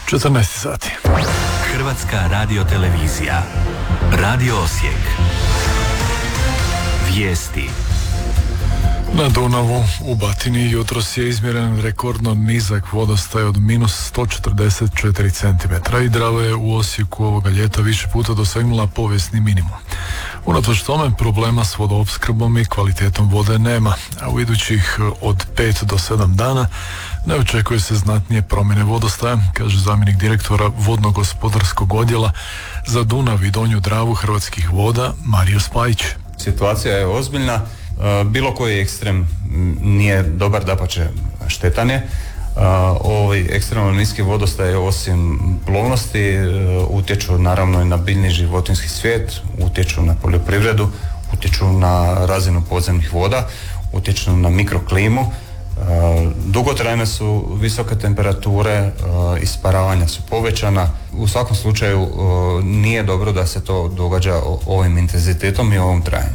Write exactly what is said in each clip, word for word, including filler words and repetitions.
četrnaest sati. Hrvatska radiotelevizija. Radio Osijek. Vijesti. Na Dunavu u Batini jutros je izmjeren rekordno nizak vodostaj od minus sto četrdeset četiri centimetra i Drava je u Osijeku ovoga ljeta više puta dosegnula povijesni minimum. Unatoč tome problema s vodoopskrbom i kvalitetom vode nema, a u idućih od pet do sedam dana ne očekuje se znatnije promjene vodostaja, kaže zamjenik direktora vodno-gospodarskog odjela za Dunav i Donju Dravu Hrvatskih voda Mario Spajić. Situacija je ozbiljna, bilo koji ekstrem nije dobar, dapače štetan je. Ovaj ekstremno niski vodostaj osim plovnosti utječu naravno i na biljni životinjski svijet, utječu na poljoprivredu, utječu na razinu podzemnih voda, utječu na mikroklimu. Dugotrajne su visoke temperature, isparavanja su povećana. U svakom slučaju nije dobro da se to događa ovim intenzitetom i ovom trajanju.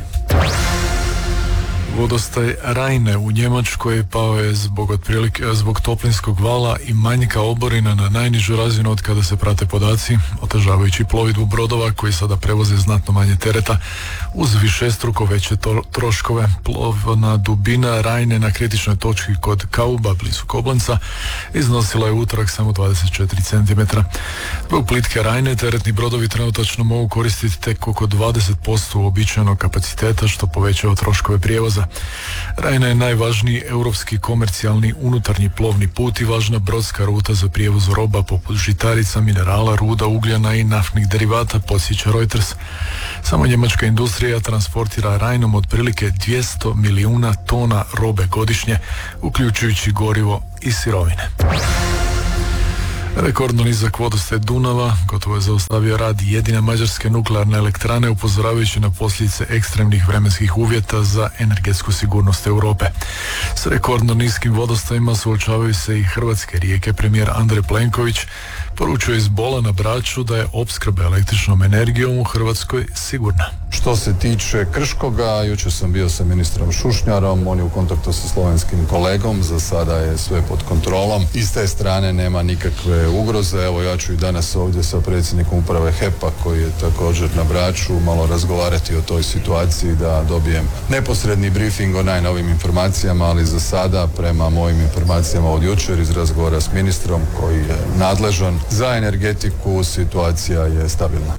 Vodostaj Rajne u Njemačkoj pao je zbog, otprilike, zbog toplinskog vala i manjka oborina na najnižu razinu od kada se prate podaci, otežavajući plovidbu brodova koji sada prevoze znatno manje tereta uz višestruko veće to, troškove. Plovna dubina Rajne na kritičnoj točki kod Kauba blizu Koblenca iznosila je utorak samo dvadeset četiri centimetra. Zbog plitke Rajne teretni brodovi trenutačno mogu koristiti tek oko dvadeset posto uobičajenog kapaciteta, što povećava troškove prijevoza. Rajna je najvažniji europski komercijalni unutarnji plovni put i važna brodska ruta za prijevoz roba poput žitarica, minerala, ruda, ugljena i naftnih derivata, podsjeća Reuters. Samo njemačka industrija transportira Rajnom otprilike dvjesto milijuna tona robe godišnje, uključujući gorivo i sirovine. Rekordno nizak vodostaj Dunava gotovo je zaustavio rad jedine mađarske nuklearne elektrane, upozoravajući na posljedice ekstremnih vremenskih uvjeta za energetsku sigurnost Europe. S rekordno niskim vodostajima suočavaju se i hrvatske rijeke. Premijer Andrej Plenković poručuje iz Bola na Braču da je opskrba električnom energijom u Hrvatskoj sigurna. Što se tiče Krškoga, jučer sam bio sa ministrom Šušnjarom, on je u kontaktu sa slovenskim kolegom, za sada je sve pod kontrolom i s te strane nema nikakve ugroze. Evo, ja ću i danas ovdje sa predsjednikom uprave H E P-a koji je također na Braču malo razgovarati o toj situaciji da dobijem neposredni briefing o najnovim informacijama, ali za sada prema mojim informacijama od jučer iz razgovora s ministrom koji je nadležan za energetiku, situacija je stabilna.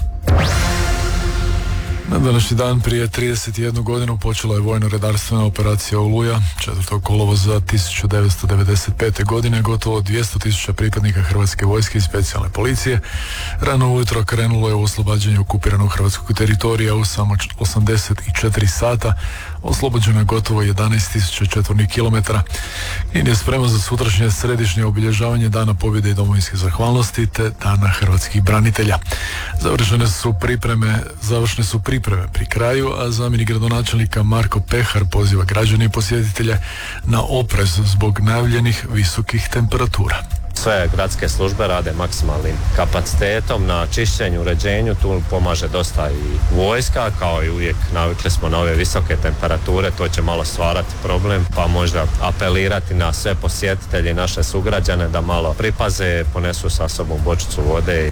Na današnji dan prije trideset jednu godinu počela je vojno-redarstvena operacija Oluja. četvrtog kolovoza tisuću devetsto devedeset pete. godine gotovo dvjesto tisuća pripadnika Hrvatske vojske i specijalne policije rano ujutro krenulo je u oslobađanje okupiranog hrvatskog teritorija. U samo osamdeset četiri sata oslobođeno je gotovo jedanaest tisuća četvornih kilometara. Knin je spreman za sutrašnje središnje obilježavanje Dana pobjede i domovinske zahvalnosti te Dana hrvatskih branitelja. Završene su pripreme, završene su pripreme pri kraju, a zamjenik gradonačelnika Marko Pehar poziva građane i posjetitelje na oprez zbog najavljenih visokih temperatura. Sve gradske službe rade maksimalnim kapacitetom na čišćenju, uređenju, tu pomaže dosta i vojska, kao i uvijek navikli smo na ove visoke temperature, to će malo stvarati problem, pa možda apelirati na sve posjetitelje i naše sugrađane da malo pripaze, ponesu sa sobom bočicu vode.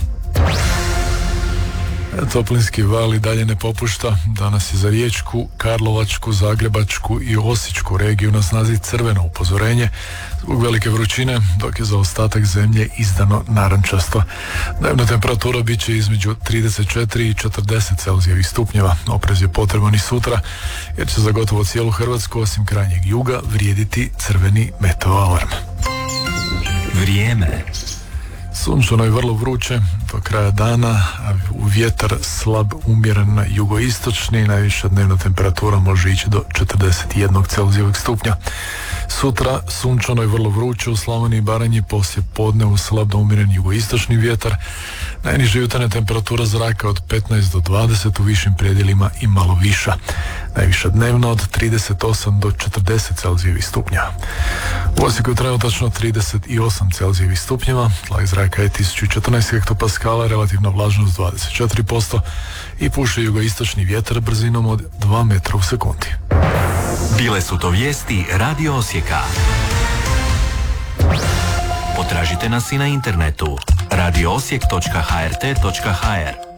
Toplinski val i dalje ne popušta. Danas je za Riječku, Karlovačku, Zagrebačku i Osječku regiju na snazi crveno upozorenje zbog velike vrućine, dok je za ostatak zemlje izdano narančasto. Dnevna temperatura bit će između trideset četiri i četrdeset celzijevih stupnjeva. Oprez je potreban i sutra, jer će za gotovo cijelu Hrvatsku, osim krajnjeg juga, vrijediti crveni meteo alarm. Vrijeme. Sunčano je vrlo vruće do kraja dana, a vjetar slab umjeren na jugoistočni, najviša dnevna temperatura može ići do četrdeset jednog celzijevog stupnja. Sutra sunčano je vrlo vruće u Slavoniji i Baranji, poslije podne u slab do umjeren jugoistočni vjetar. Najniža jutarnja temperatura zraka od petnaest do dvadeset, u višim predjelima i malo viša. Najviša dnevna od trideset osam do četrdeset celzijevih stupnja. U Osijeku je trenutačno trideset osam celzijevih stupnjeva, tlak zraka je tisuću četrnaest hektopaskala, relativna vlažnost dvadeset četiri posto i puše jugoistočni vjetar brzinom od dva metra u sekundi. Bile su to vijesti Radio Osijeka. Potražite nas i na internetu radio osijek točka h r t točka h r.